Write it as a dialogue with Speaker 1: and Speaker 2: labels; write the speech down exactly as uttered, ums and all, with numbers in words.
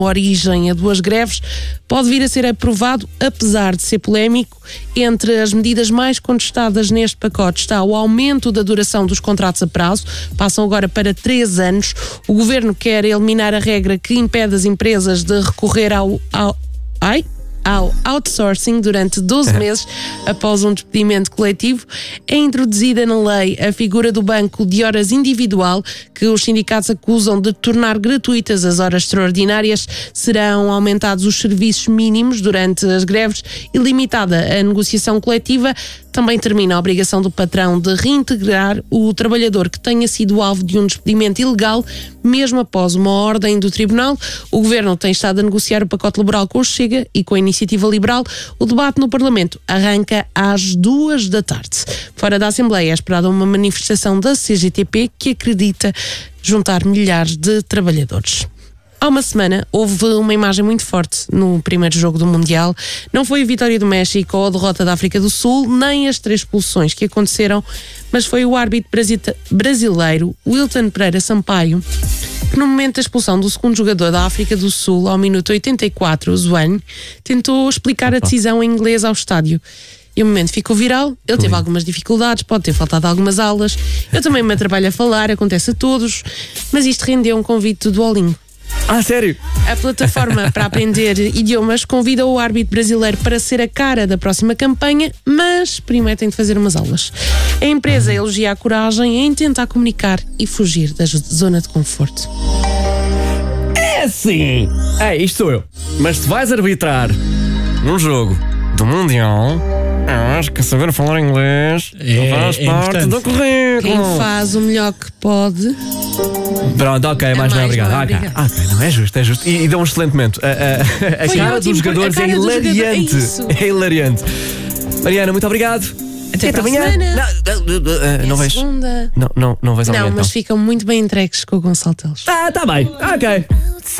Speaker 1: origem a duas greves, pode vir a ser aprovado, apesar de ser polémico. Entre as medidas mais contestadas neste pacote está o aumento da duração dos contratos a prazo, passam agora para três anos. O Governo quer eliminar a regra que impede as empresas de recorrer ao... ao ai? ao outsourcing durante doze meses após um despedimento coletivo. É introduzida na lei a figura do banco de horas individual, que os sindicatos acusam de tornar gratuitas as horas extraordinárias. Serão aumentados os serviços mínimos durante as greves e limitada a negociação coletiva. Também termina a obrigação do patrão de reintegrar o trabalhador que tenha sido alvo de um despedimento ilegal, mesmo após uma ordem do tribunal. O Governo tem estado a negociar o pacote laboral com o Chega e com a Iniciativa Liberal. O debate no Parlamento arranca às duas da tarde. Fora da Assembleia é esperada uma manifestação da C G T P que acredita juntar milhares de trabalhadores. Há uma semana houve uma imagem muito forte no primeiro jogo do Mundial. Não foi a vitória do México ou a derrota da África do Sul, nem as três expulsões que aconteceram, mas foi o árbitro brasileiro, Wilton Pereira Sampaio, que no momento da expulsão do segundo jogador da África do Sul, ao minuto oitenta e quatro, o Zwane, tentou explicar a decisão em inglês ao estádio. E o momento ficou viral, ele teve algumas dificuldades, pode ter faltado algumas aulas, eu também me atrapalho a falar, acontece a todos, mas isto rendeu um convite do Duolingo.
Speaker 2: Ah, sério?
Speaker 1: A plataforma para aprender idiomas convida o árbitro brasileiro para ser a cara da próxima campanha, mas primeiro tem de fazer umas aulas. A empresa elogia a coragem em tentar comunicar e fugir da zona de conforto.
Speaker 2: É sim! É, isto sou eu. Mas se vais arbitrar num jogo do Mundial, eu acho que saber falar inglês
Speaker 3: É-
Speaker 2: faz
Speaker 3: é
Speaker 2: parte
Speaker 3: importante.
Speaker 2: do currículo.
Speaker 1: Quem faz o melhor que pode.
Speaker 2: Pronto, ok, mais,
Speaker 1: mais
Speaker 2: não, obrigado.
Speaker 1: não,
Speaker 2: Ah, ok.
Speaker 1: obrigado.
Speaker 2: Ah, ok, não é justo, é justo. E, e deu um excelente momento. A, a- a
Speaker 1: Foi
Speaker 2: cara
Speaker 1: ótimo,
Speaker 2: dos jogadores
Speaker 1: a cara
Speaker 2: é
Speaker 1: dos jogadores, é
Speaker 2: hilariante.
Speaker 1: isso.
Speaker 2: É hilariante. Mariana, muito obrigado.
Speaker 1: Até para a semana.
Speaker 2: Não, não, não,
Speaker 1: É
Speaker 2: não
Speaker 1: a
Speaker 2: vais.
Speaker 1: segunda.
Speaker 2: Não, não, não vais
Speaker 1: Não,
Speaker 2: amanhã,
Speaker 1: mas
Speaker 2: então.
Speaker 1: ficam muito bem entregues com o Gonçalo Teles.
Speaker 2: Ah, tá bem. Ok.